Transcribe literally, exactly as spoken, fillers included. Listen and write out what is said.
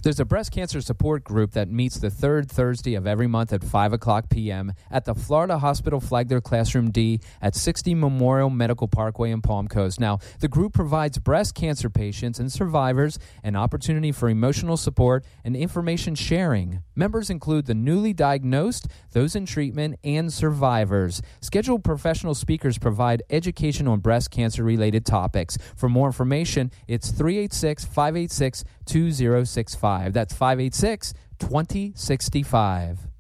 There's a breast cancer support group that meets the third Thursday of every month at five o'clock p.m. at the Florida Hospital Flagler Classroom D at sixty Memorial Medical Parkway in Palm Coast. Now, the group provides breast cancer patients and survivors an opportunity for emotional support and information sharing. Members include the newly diagnosed, those in treatment, and survivors. Scheduled professional speakers provide education on breast cancer-related topics. For more information, it's three eight six, five eight six, two zero six five. That's five eight six, two zero six five.